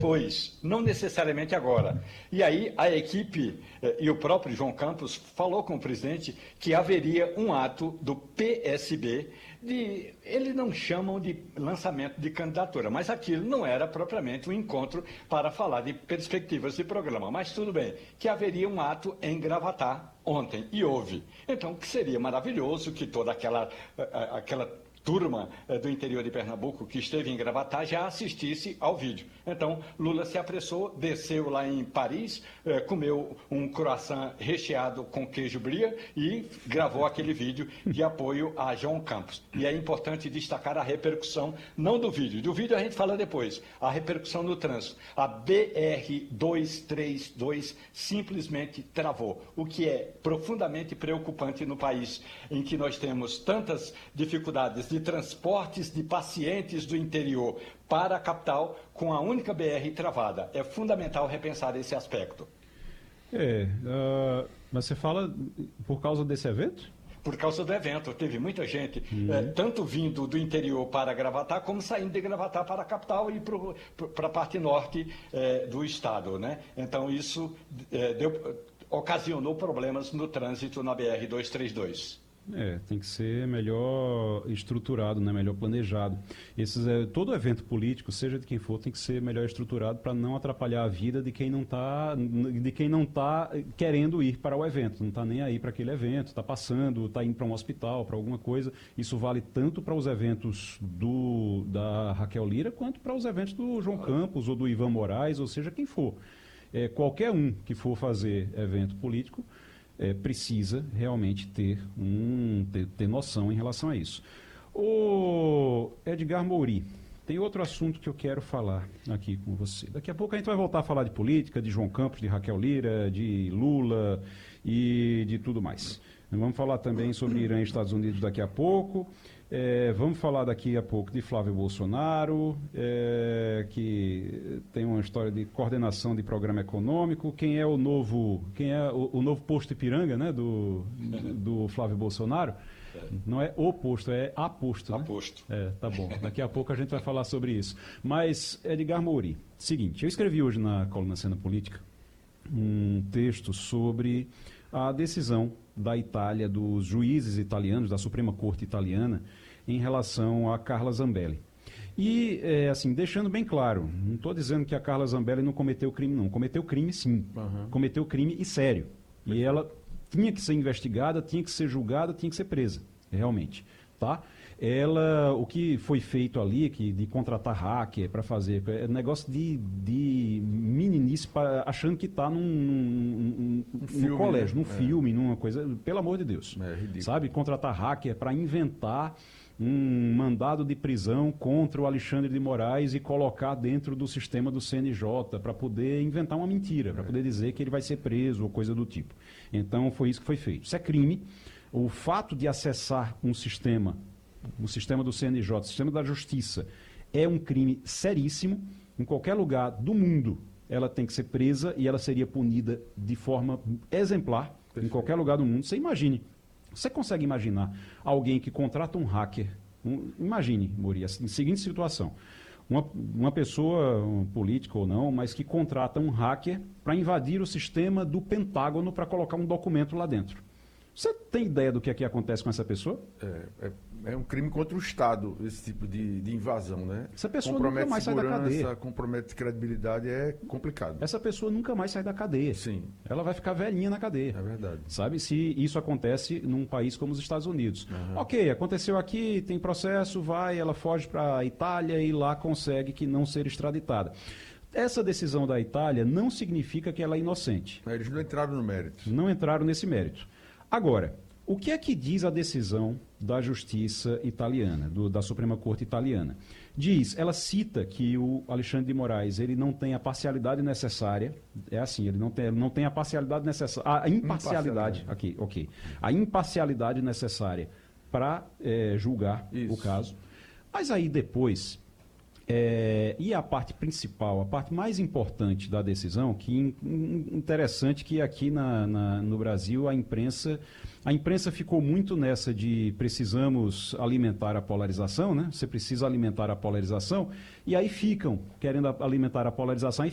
Pois, não necessariamente agora. E aí a equipe e o próprio João Campos falou com o presidente que haveria um ato do PSB de, eles não chamam de lançamento de candidatura, mas aquilo não era propriamente um encontro para falar de perspectivas de programa. Mas tudo bem, que haveria um ato em Gravatá ontem, e houve. Então, que seria maravilhoso que toda aquela turma do interior de Pernambuco que esteve em Gravatá já assistisse ao vídeo. Então, Lula se apressou, desceu lá em Paris, comeu um croissant recheado com queijo brie e gravou aquele vídeo de apoio a João Campos. E é importante destacar a repercussão, não do vídeo. Do vídeo a gente fala depois. A repercussão no trânsito. A BR-232 simplesmente travou, o que é profundamente preocupante no país em que nós temos tantas dificuldades de transportes de pacientes do interior para a capital com a única BR travada. É fundamental repensar esse aspecto. Mas você fala por causa desse evento? Por causa do evento. Teve muita gente, tanto vindo do interior para Gravatá, como saindo de Gravatá para a capital e para a parte norte do estado, né? Então, isso ocasionou problemas no trânsito na BR-232. Tem que ser melhor estruturado, né? Melhor planejado. Todo evento político, seja de quem for, tem que ser melhor estruturado para não atrapalhar a vida de quem não está querendo ir para o evento, não está nem aí para aquele evento, está passando, está indo para um hospital, para alguma coisa. Isso vale tanto para os eventos da Raquel Lira quanto para os eventos do João Campos ou do Ivan Moraes, ou seja, quem for. Qualquer um que for fazer evento político precisa realmente ter noção em relação a isso. O Edgar Mouri, tem outro assunto que eu quero falar aqui com você. Daqui a pouco a gente vai voltar a falar de política, de João Campos, de Raquel Lira, de Lula e de tudo mais. Vamos falar também sobre Irã e Estados Unidos daqui a pouco. Vamos falar daqui a pouco de Flávio Bolsonaro, que tem uma história de coordenação de programa econômico. Quem é o novo posto Ipiranga, né, do Flávio Bolsonaro? Não é o posto, é aposto. Né? Aposto. Tá bom. Daqui a pouco a gente vai falar sobre isso. Mas, Edgar Mouri, seguinte, eu escrevi hoje na coluna Cena Política um texto sobre a decisão da Itália, dos juízes italianos, da Suprema Corte italiana, em relação a Carla Zambelli. E, assim, deixando bem claro, não estou dizendo que a Carla Zambelli não cometeu crime, não. Cometeu crime, sim. Cometeu crime e sério. E ela tinha que ser investigada, tinha que ser julgada, tinha que ser presa, realmente. Tá? O que foi feito ali, de contratar hacker para fazer, negócio de meninice, achando que está num colégio, num filme, numa coisa, pelo amor de Deus. É ridículo. Sabe? Contratar hacker para inventar um mandado de prisão contra o Alexandre de Moraes e colocar dentro do sistema do CNJ para poder inventar uma mentira, para poder dizer que ele vai ser preso ou coisa do tipo. Então foi isso que foi feito. Isso é crime. O fato de acessar um sistema do CNJ, o sistema da Justiça, é um crime seríssimo. Em qualquer lugar do mundo, ela tem que ser presa e ela seria punida de forma exemplar. Perfeito. Em qualquer lugar do mundo. Você imagine, você consegue imaginar alguém que contrata um hacker? Imagine, Mouri, a seguinte situação. Uma pessoa, um político ou não, mas que contrata um hacker para invadir o sistema do Pentágono para colocar um documento lá dentro. Você tem ideia do que aqui acontece com essa pessoa? É um crime contra o Estado, esse tipo de invasão, né? Essa pessoa nunca mais sai da cadeia. Compromete credibilidade, é complicado. Essa pessoa nunca mais sai da cadeia. Sim. Ela vai ficar velhinha na cadeia. É verdade. Sabe, se isso acontece num país como os Estados Unidos. Ok, aconteceu aqui, tem processo, ela foge para a Itália e lá consegue que não ser extraditada. Essa decisão da Itália não significa que ela é inocente. Eles não entraram no mérito. Não entraram nesse mérito. Agora, o que é que diz a decisão da Justiça italiana, da Suprema Corte italiana? Ela cita que o Alexandre de Moraes ele não tem a parcialidade necessária, ele não tem a parcialidade necessária, a imparcialidade, a imparcialidade necessária para julgar o caso. Mas aí depois, E a parte principal, a parte mais importante da decisão, que interessante que aqui no Brasil a imprensa ficou muito nessa de precisamos alimentar a polarização, né? Você precisa alimentar a polarização, e aí ficam querendo alimentar a polarização